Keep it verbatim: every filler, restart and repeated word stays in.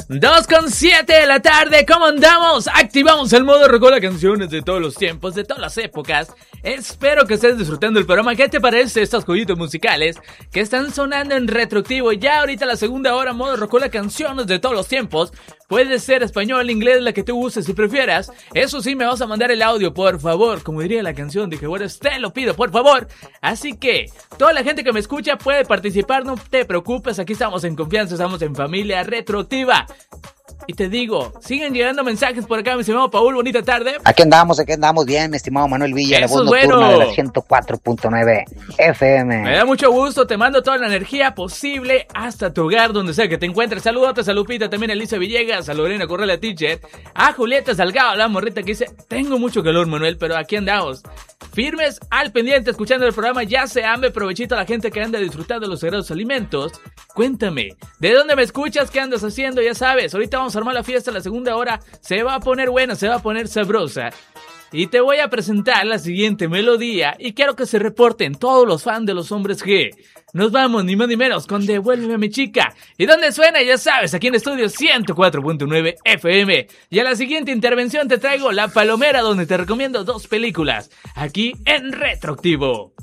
dos con siete de la tarde, ¿cómo andamos? Activamos el modo recuerda canciones de todos los tiempos, de todas las épocas. Espero que estés disfrutando el programa. ¿Qué te parece estos jueguitos musicales que están sonando en retroactivo? Ya ahorita la segunda hora, modo recuerda canciones de todos los tiempos. Puede ser español, inglés, la que tú uses si prefieras. Eso sí, me vas a mandar el audio, por favor. Como diría la canción, dije, bueno, te lo pido, por favor. Así que, toda la gente que me escucha puede participar, no te preocupes. Aquí estamos en confianza, estamos en familia retroactiva. Y te digo, siguen llegando mensajes por acá, mi estimado Paul, bonita tarde. Aquí andamos, aquí andamos bien, mi estimado Manuel Villa, Eso la voz es bueno. nocturna de la ciento cuatro punto nueve F M. Me da mucho gusto, te mando toda la energía posible hasta tu hogar, donde sea que te encuentres. Saludos a Lupita, también a Elisa Villegas, a Lorena Correa Teacher, a Julieta Salgado, la morrita que dice, tengo mucho calor, Manuel, pero aquí andamos. Firmes al pendiente, escuchando el programa, ya se hambre, provechito a la gente que anda disfrutando de los sagrados alimentos. Cuéntame, ¿de dónde me escuchas? ¿Qué andas haciendo? Ya sabes, ahorita vamos a armar la fiesta, la segunda hora se va a poner buena, se va a poner sabrosa. Y te voy a presentar la siguiente melodía y quiero que se reporten todos los fans de los hombres G. Nos vamos, ni más ni menos, con Devuélveme a mi chica. ¿Y dónde suena? Ya sabes, aquí en Estudio ciento cuatro punto nueve F M. Y a la siguiente intervención te traigo La Palomera, donde te recomiendo dos películas, aquí en Retroactivo.